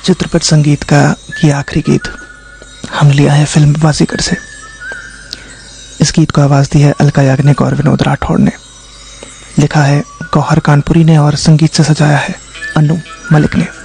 चित्रपट संगीत का ये आखिरी गीत हम लिया है फिल्म बाजीगर से। इस गीत को आवाज़ दी है अलका याग्निक और विनोद राठौड़ ने। लिखा है गौहर कानपुरी ने और संगीत से सजाया है अनु मलिक ने।